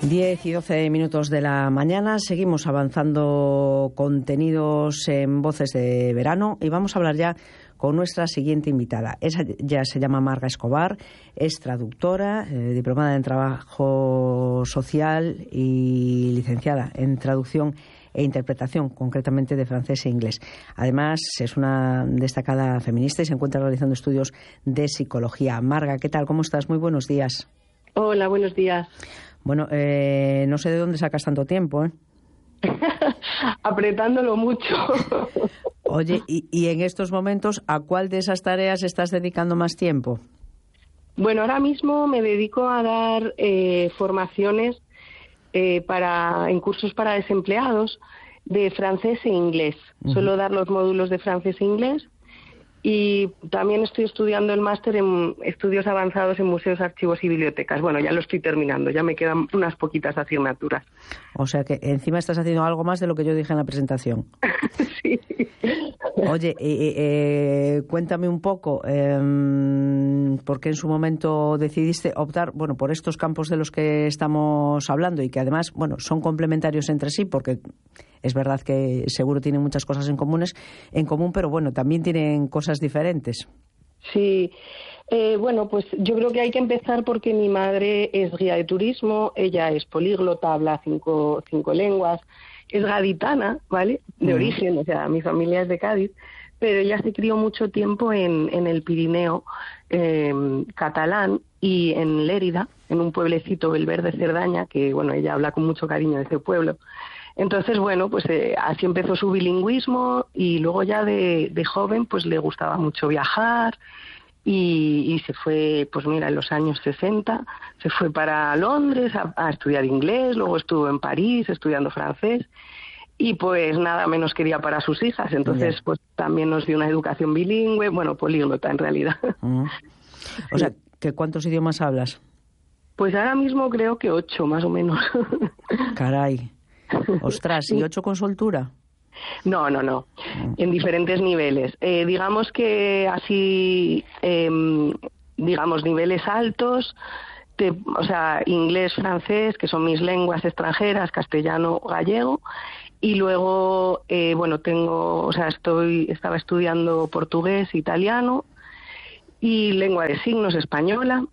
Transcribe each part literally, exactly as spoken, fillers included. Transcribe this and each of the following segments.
diez y doce minutos de la mañana, seguimos avanzando contenidos en Voces de Verano y vamos a hablar ya con nuestra siguiente invitada. Ella ya se llama Marga Escobar, es traductora, eh, diplomada en Trabajo Social y licenciada en Traducción e Interpretación, concretamente de francés e inglés. Además, es una destacada feminista y se encuentra realizando estudios de psicología. Marga, ¿qué tal? ¿Cómo estás? Muy buenos días. Hola, buenos días. Bueno, eh, no sé de dónde sacas tanto tiempo, ¿eh? Apretándolo mucho. Oye, y, y en estos momentos, ¿a cuál de esas tareas estás dedicando más tiempo? Bueno, ahora mismo me dedico a dar eh, formaciones eh, para en cursos para desempleados de francés e inglés. Uh-huh. Suelo dar los módulos de francés e inglés. Y también estoy estudiando el máster en estudios avanzados en museos, archivos y bibliotecas. Bueno, ya lo estoy terminando, ya me quedan unas poquitas asignaturas. O sea que encima estás haciendo algo más de lo que yo dije en la presentación. Sí. Oye, eh, eh, cuéntame un poco, eh, ¿por qué en su momento decidiste optar, bueno, por estos campos de los que estamos hablando y que además, bueno, son complementarios entre sí, porque es verdad que seguro tienen muchas cosas en comunes, en común, pero bueno, también tienen cosas diferentes. Sí, eh, bueno, pues yo creo que hay que empezar porque mi madre es guía de turismo, ella es políglota, habla cinco, cinco lenguas, es gaditana, ¿vale? De mm. origen, o sea, mi familia es de Cádiz, pero ella se crió mucho tiempo en, en el Pirineo eh, catalán y en Lérida, en un pueblecito, Belverde Cerdaña, que bueno, ella habla con mucho cariño de ese pueblo. Entonces, bueno, pues eh, así empezó su bilingüismo y luego ya de, de joven pues le gustaba mucho viajar y, y se fue, pues mira, en los años sesenta se fue para Londres a, a estudiar inglés, luego estuvo en París estudiando francés y pues nada menos quería para sus hijas. Entonces, yeah. pues también nos dio una educación bilingüe, bueno, políglota en realidad. Uh-huh. O sea, ¿que cuántos idiomas hablas? Pues ahora mismo creo que ocho, más o menos. Caray. Ostras, ¿y ocho con soltura? No, no, no. En diferentes niveles. Eh, digamos que así, eh, digamos, niveles altos, te, o sea, inglés, francés, que son mis lenguas extranjeras, castellano, gallego, y luego, eh, bueno, tengo, o sea, estoy, estaba estudiando portugués, italiano, y lengua de signos española,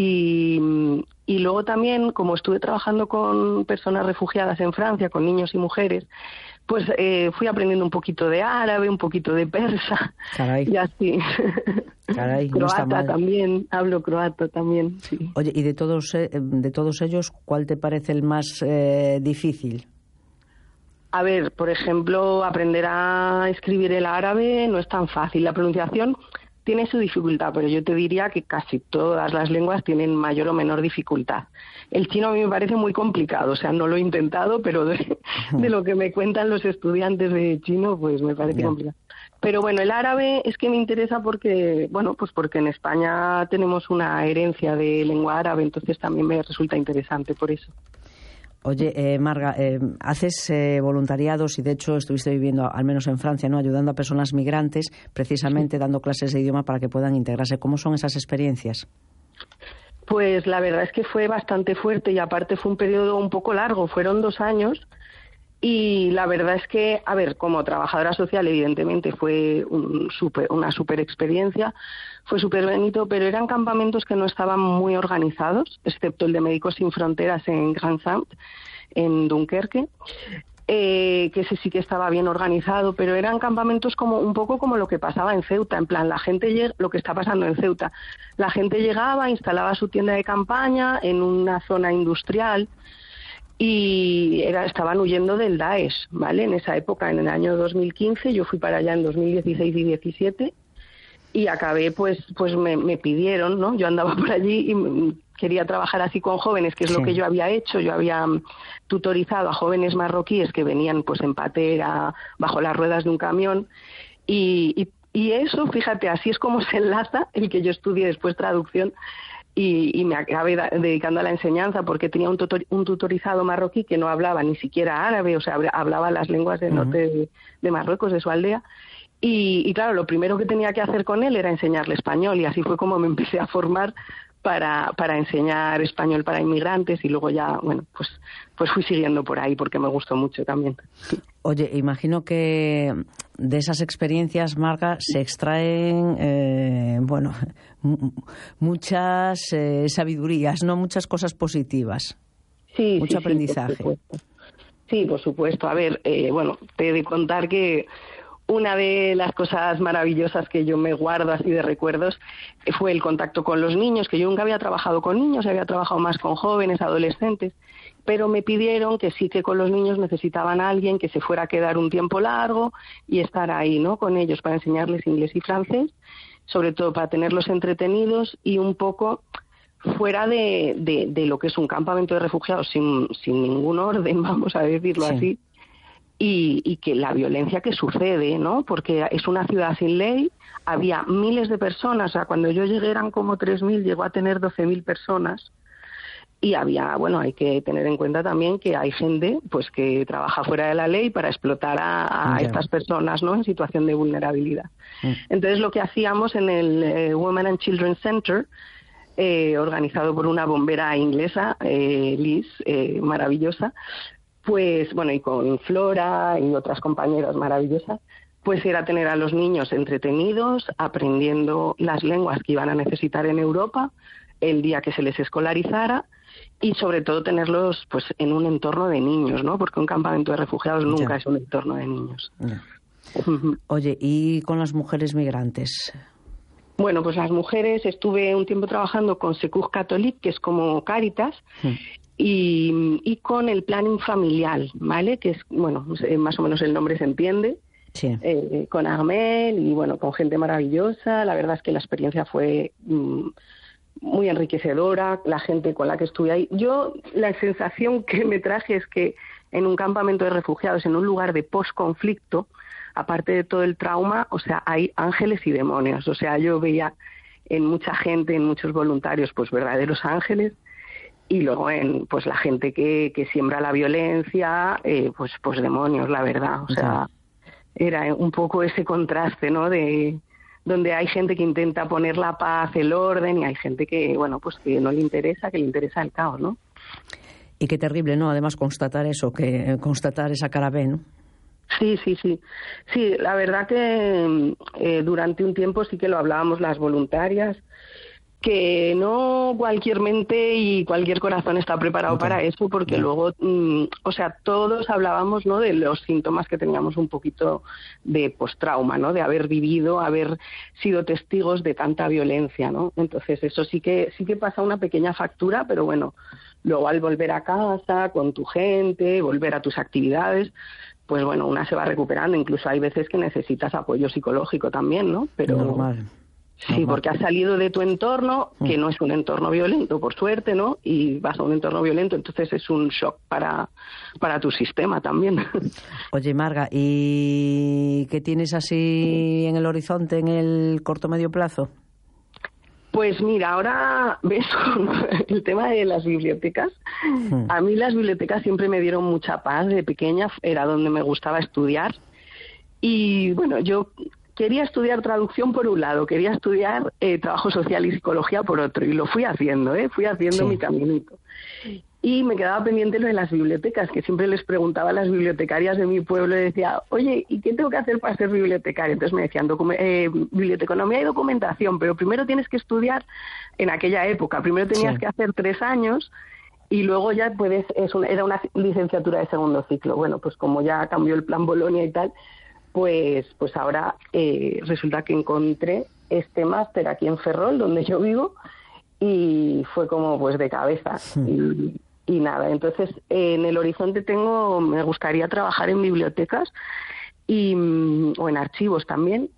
y... Y luego también, como estuve trabajando con personas refugiadas en Francia, con niños y mujeres, pues eh, fui aprendiendo un poquito de árabe, un poquito de persa. Caray. Y así. Caray, croata no está mal. También, hablo croata también, sí. Oye, y de todos, eh, de todos ellos, ¿cuál te parece el más eh, difícil? A ver, por ejemplo, aprender a escribir el árabe no es tan fácil. La pronunciación tiene su dificultad, pero yo te diría que casi todas las lenguas tienen mayor o menor dificultad. El chino a mí me parece muy complicado, o sea, no lo he intentado, pero de, de lo que me cuentan los estudiantes de chino, pues me parece yeah. complicado. Pero bueno, el árabe es que me interesa porque, bueno, pues porque en España tenemos una herencia de lengua árabe, entonces también me resulta interesante por eso. Oye, eh, Marga, eh, haces eh, voluntariados y de hecho estuviste viviendo, al menos en Francia, ¿no?, ayudando a personas migrantes, precisamente dando clases de idioma para que puedan integrarse. ¿Cómo son esas experiencias? Pues la verdad es que fue bastante fuerte y aparte fue un periodo un poco largo, fueron dos años y la verdad es que, a ver, como trabajadora social evidentemente fue un super, una super experiencia, fue súper bonito, pero eran campamentos que no estaban muy organizados, excepto el de Médicos Sin Fronteras en Grand Saint, en Dunkerque, eh, que ese sí que estaba bien organizado, pero eran campamentos como un poco como lo que pasaba en Ceuta, en plan, la gente llega, lo que está pasando en Ceuta, la gente llegaba, instalaba su tienda de campaña en una zona industrial, y era, estaban huyendo del Daesh, ¿vale? En esa época, en el año dos mil quince, yo fui para allá en dos mil dieciséis y diecisiete y acabé, pues pues me, me pidieron, ¿no? Yo andaba por allí y quería trabajar así con jóvenes, que es sí. lo que yo había hecho. Yo había tutorizado a jóvenes marroquíes que venían pues en patera, bajo las ruedas de un camión y, y, y eso, fíjate, así es como se enlaza el que yo estudié después traducción. Y, y me acabé da, dedicando a la enseñanza porque tenía un, tutor, un tutorizado marroquí que no hablaba ni siquiera árabe, o sea, hablaba las lenguas del uh-huh. norte de, de Marruecos, de su aldea. Y, y claro, lo primero que tenía que hacer con él era enseñarle español y así fue como me empecé a formar para, para enseñar español para inmigrantes y luego ya, bueno, pues, pues fui siguiendo por ahí porque me gustó mucho también. Oye, imagino que de esas experiencias, Marga, se extraen, eh, bueno, m- muchas eh, sabidurías, ¿no? Muchas cosas positivas. Sí, mucho sí, aprendizaje. Sí, por supuesto. Sí, por supuesto. A ver, eh, bueno, te he de contar que una de las cosas maravillosas que yo me guardo así de recuerdos fue el contacto con los niños, que yo nunca había trabajado con niños, había trabajado más con jóvenes, adolescentes, pero me pidieron que sí que con los niños necesitaban a alguien que se fuera a quedar un tiempo largo y estar ahí, ¿no?, con ellos para enseñarles inglés y francés, sobre todo para tenerlos entretenidos y un poco fuera de, de, de lo que es un campamento de refugiados sin, sin ningún orden, vamos a decirlo sí. así, y, y que la violencia que sucede, ¿no? Porque es una ciudad sin ley, había miles de personas, o sea, cuando yo llegué eran como tres mil, llegó a tener doce mil personas, y había, bueno, hay que tener en cuenta también que hay gente pues que trabaja fuera de la ley para explotar a, a Ya. estas personas, ¿no?, en situación de vulnerabilidad. Mm. Entonces lo que hacíamos en el eh, Women and Children Center, Eh, organizado por una bombera inglesa, eh, Liz, eh, maravillosa, pues bueno, y con Flora y otras compañeras maravillosas, pues era tener a los niños entretenidos, aprendiendo las lenguas que iban a necesitar en Europa el día que se les escolarizara y sobre todo tenerlos pues en un entorno de niños, ¿no? Porque un campamento de refugiados nunca Ya. es un entorno de niños. Ya. Oye, ¿y con las mujeres migrantes? Bueno, pues las mujeres, estuve un tiempo trabajando con Secours Catholique, que es como Cáritas, Mm. y, y con el Planning Familiar, ¿vale? Que es, bueno, más o menos el nombre se entiende, Sí. eh, con Armel y, bueno, con gente maravillosa. La verdad es que la experiencia fue mm, muy enriquecedora, la gente con la que estuve ahí. Yo, la sensación que me traje es que en un campamento de refugiados, en un lugar de post-conflicto, aparte de todo el trauma, o sea, hay ángeles y demonios. O sea, yo veía en mucha gente, en muchos voluntarios, pues verdaderos ángeles, y luego en pues la gente que, que siembra la violencia, eh, pues pues demonios, la verdad. O sea, era un poco ese contraste, ¿no?, de donde hay gente que intenta poner la paz, el orden, y hay gente que, bueno, pues que no le interesa, que le interesa el caos, ¿no? Y qué terrible, ¿no?, además constatar eso, que eh, constatar esa cara B, ¿no? Sí, sí, sí. Sí, la verdad que eh, durante un tiempo sí que lo hablábamos las voluntarias, que no cualquier mente y cualquier corazón está preparado Okay. para eso, porque Yeah. luego, mm, o sea, todos hablábamos, ¿no?, de los síntomas que teníamos un poquito de postrauma, ¿no?, de haber vivido, haber sido testigos de tanta violencia, ¿no? Entonces eso sí que sí que pasa una pequeña factura, pero bueno, luego al volver a casa con tu gente, volver a tus actividades, pues bueno, una se va recuperando. Incluso hay veces que necesitas apoyo psicológico también, ¿no? Pero Normal. sí, Normal. porque has salido de tu entorno, que no es un entorno violento, por suerte, ¿no? Y vas a un entorno violento, entonces es un shock para, para tu sistema también. Oye, Marga, ¿y qué tienes así en el horizonte en el corto medio plazo? Pues mira, ahora ves con el tema de las bibliotecas. Hmm. A mí las bibliotecas siempre me dieron mucha paz. De pequeña era donde me gustaba estudiar. Y bueno, yo quería estudiar traducción por un lado, quería estudiar eh, trabajo social y psicología por otro. Y lo fui haciendo, ¿eh? Fui haciendo Sí. mi caminito. Y me quedaba pendiente lo de las bibliotecas, que siempre les preguntaba a las bibliotecarias de mi pueblo y decía, oye, ¿y qué tengo que hacer para ser bibliotecaria? Entonces me decían, docu- eh, biblioteconomía y documentación, pero primero tienes que estudiar en aquella época. Primero tenías Sí. que hacer tres años y luego ya puedes, es una, era una licenciatura de segundo ciclo. Bueno, pues como ya cambió el plan Bolonia y tal, pues, pues ahora eh, resulta que encontré este máster aquí en Ferrol, donde yo vivo, y fue como pues de cabeza. Y, y nada, entonces eh, en el horizonte tengo, me gustaría trabajar en bibliotecas y, mm, o en archivos también,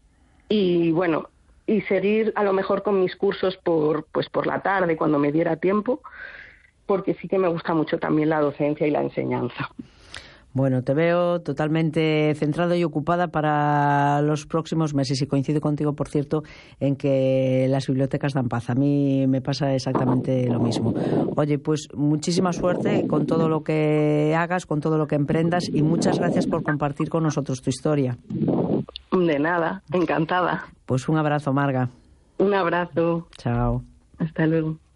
y bueno, y seguir a lo mejor con mis cursos por pues por la tarde cuando me diera tiempo, porque sí que me gusta mucho también la docencia y la enseñanza. Bueno, te veo totalmente centrada y ocupada para los próximos meses y coincido contigo, por cierto, en que las bibliotecas dan paz. A mí me pasa exactamente lo mismo. Oye, pues muchísima suerte con todo lo que hagas, con todo lo que emprendas y muchas gracias por compartir con nosotros tu historia. De nada, encantada. Pues un abrazo, Marga. Un abrazo. Chao. Hasta luego.